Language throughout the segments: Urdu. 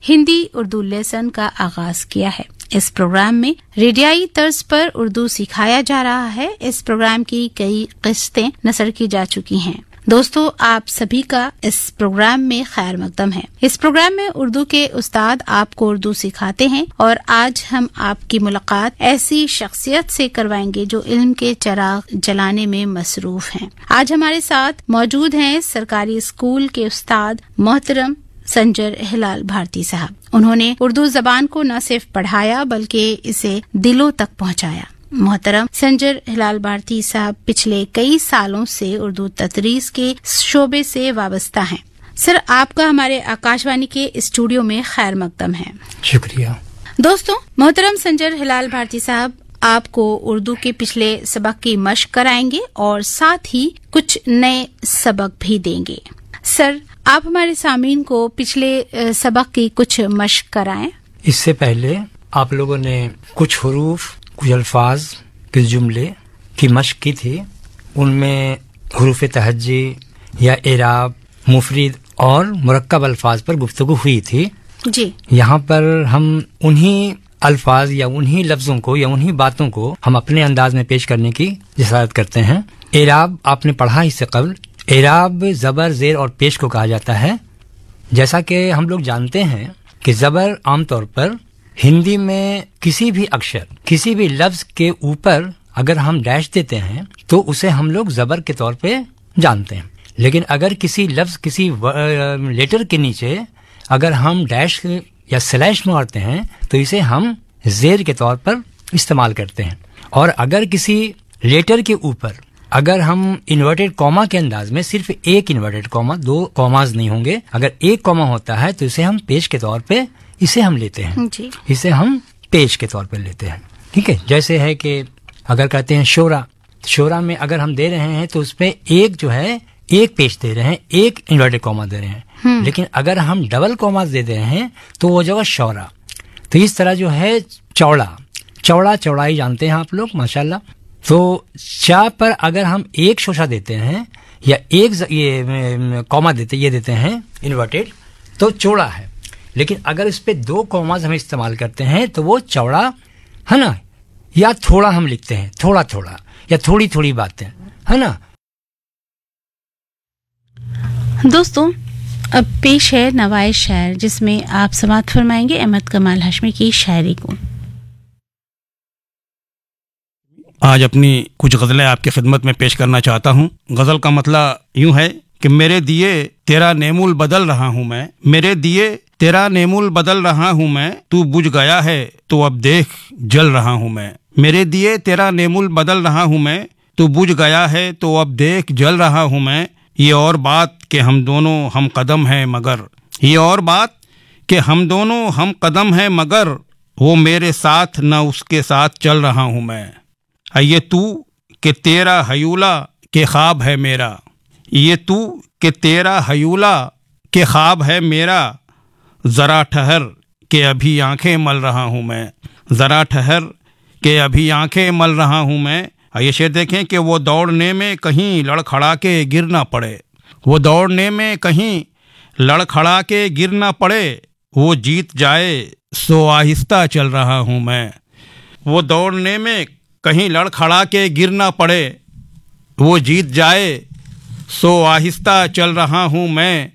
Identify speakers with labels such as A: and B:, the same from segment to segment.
A: ہندی اردو لیسن کا آغاز کیا ہے۔ اس پروگرام میں ریڈیائی طرز پر اردو سکھایا جا رہا ہے۔ اس پروگرام کی کئی قسطیں نشر کی جا چکی ہیں۔ دوستو، آپ سبھی کا اس پروگرام میں خیر مقدم ہے۔ اس پروگرام میں اردو کے استاد آپ کو اردو سکھاتے ہیں، اور آج ہم آپ کی ملاقات ایسی شخصیت سے کروائیں گے جو علم کے چراغ جلانے میں مصروف ہیں۔ آج ہمارے ساتھ موجود ہیں سرکاری اسکول کے استاد محترم سنجر ہلال بھارتی صاحب۔ انہوں نے اردو زبان کو نہ صرف پڑھایا بلکہ اسے دلوں تک پہنچایا۔ محترم سنجر ہلال بھارتی صاحب پچھلے کئی سالوں سے اردو تدریس کے شعبے سے وابستہ ہیں۔ سر، آپ کا ہمارے آکاشوانی کے اسٹوڈیو میں خیر مقدم ہے۔
B: شکریہ۔
A: دوستوں، محترم سنجر ہلال بھارتی صاحب آپ کو اردو کے پچھلے سبق کی مشق کرائیں گے اور ساتھ ہی کچھ نئے سبق بھی دیں گے۔ سر، آپ ہمارے سامعین کو پچھلے سبق کی کچھ مشق کرائیں۔
B: اس سے پہلے آپ لوگوں نے کچھ حروف، کچھ الفاظ، کچھ جملے کی مشق کی تھی۔ ان میں حروف تہجی یا اعراب، مفرد اور مرکب الفاظ پر گفتگو ہوئی تھی۔
A: جی،
B: یہاں پر ہم انہی الفاظ یا انہی لفظوں کو یا انہی باتوں کو ہم اپنے انداز میں پیش کرنے کی جسارت کرتے ہیں۔ اعراب آپ نے پڑھا اس سے قبل۔ اعراب زبر، زیر اور پیش کو کہا جاتا ہے۔ جیسا کہ ہم لوگ جانتے ہیں کہ زبر عام طور پر ہندی میں کسی بھی اکشر، کسی بھی لفظ کے اوپر اگر ہم ڈیش دیتے ہیں تو اسے ہم لوگ زبر کے طور پہ جانتے ہیں، لیکن اگر کسی لفظ، کسی لیٹر کے نیچے اگر ہم ڈیش یا سلیش مارتے ہیں تو اسے ہم زیر کے طور پر استعمال کرتے ہیں۔ اور اگر کسی لیٹر کے اوپر اگر ہم انورٹڈ کوما کے انداز میں، صرف ایک انورٹڈ کوما، دو کوماز نہیں ہوں گے، اگر ایک کوما ہوتا ہے تو اسے ہم پیش کے طور پہ اسے ہم لیتے ہیں۔
A: جی،
B: اسے ہم پیش کے طور پر لیتے ہیں۔ ٹھیک ہے، جیسے ہے کہ اگر کہتے ہیں شورا، شورا میں اگر ہم دے رہے ہیں تو اس پہ ایک جو ہے ایک پیش دے رہے ہیں، ایک انورٹڈ کوما دے رہے ہیں، لیکن اگر ہم ڈبل کوماز دے رہے ہیں تو وہ جگہ شورا۔ تو اس طرح جو ہے چوڑا، چوڑا، چوڑائی جانتے ہیں آپ لوگ ماشاءاللہ۔ تو چا پر اگر ہم ایک شوشا دیتے ہیں یا ایک یہ کوما دیتے ہیں انورٹڈ تو چوڑا ہے، لیکن اگر اس پہ دو کوماز ہم استعمال کرتے ہیں تو وہ چوڑا ہے نا، یا تھوڑا ہم لکھتے ہیں، تھوڑا تھوڑا یا تھوڑی تھوڑی باتیں، ہے نا۔
A: دوستوں، اب پیش ہے نوائے شعر، جس میں آپ سماعت فرمائیں گے احمد کمال ہاشمی کی شاعری کو۔
C: آج اپنی کچھ غزلیں آپ کی خدمت میں پیش کرنا چاہتا ہوں۔ غزل کا مطلع یوں ہے کہ میرے دیے تیرا نعم البدل رہا ہوں میں، میرے دیے تیرا نعم البدل رہا ہوں میں، تو بجھ گیا ہے تو اب دیکھ جل رہا ہوں میں، میرے دیے تیرا نعم البدل رہا ہوں میں، تو بجھ گیا ہے تو اب دیکھ جل رہا ہوں میں، یہ اور بات کہ ہم دونوں ہم قدم ہیں مگر، یہ اور بات کہ ہم دونوں ہم قدم ہیں مگر، وہ میرے ساتھ نہ اس کے ساتھ چل رہا ہوں میں، یہ تو کہ تیرا ہیولا کے خواب ہے میرا، یہ تو کہ تیرا ہیولا کے خواب ہے میرا، ذرا ٹھہر کہ ابھی آنکھیں مل رہا ہوں میں، ذرا ٹھہر کہ ابھی آنکھیں مل رہا ہوں میں۔ یہ شعر دیکھیں کہ وہ دوڑنے میں کہیں لڑکھڑا کے گر نہ پڑے، وہ دوڑنے میں کہیں لڑکھڑا کے گر نہ پڑے، وہ جیت جائے سو آہستہ چل رہا ہوں میں، وہ دوڑنے میں کہیں لڑکھڑا کے گر نہ پڑے، وہ جیت جائے سو آہستہ چل رہا ہوں میں،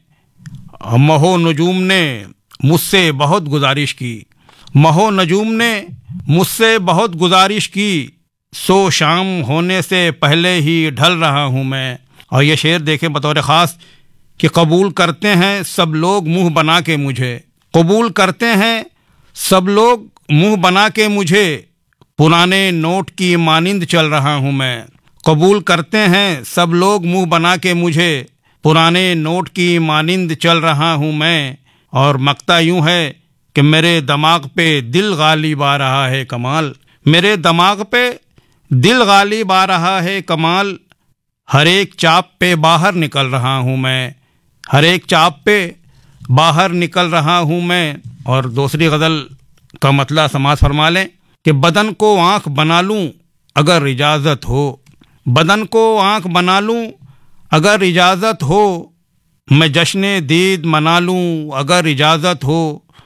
C: مہو نجوم نے مجھ سے بہت گزارش کی، مہو نجوم نے مجھ سے بہت گزارش کی، سو شام ہونے سے پہلے ہی ڈھل رہا ہوں میں۔ اور یہ شعر دیکھیں بطور خاص کہ قبول کرتے ہیں سب لوگ منہ بنا کے مجھے، قبول کرتے ہیں سب لوگ منہ بنا کے مجھے، پرانے نوٹ کی مانند چل رہا ہوں میں، قبول کرتے ہیں سب لوگ منہ بنا کے مجھے، پرانے نوٹ کی مانند چل رہا ہوں میں۔ اور مقطع یوں ہے کہ میرے دماغ پہ دل غالب آ رہا ہے کمال، میرے دماغ پہ دل غالب آ رہا ہے کمال، ہر ایک چاپ پہ باہر نکل رہا ہوں میں، ہر ایک چاپ پہ باہر نکل رہا ہوں میں۔ اور دوسری غزل کا مطلع سماعت فرما لیں کہ بدن کو آنکھ بنا لوں اگر اجازت ہو، بدن کو آنکھ بنا لوں اگر اجازت ہو، میں جشن دید منا لوں اگر اجازت ہو،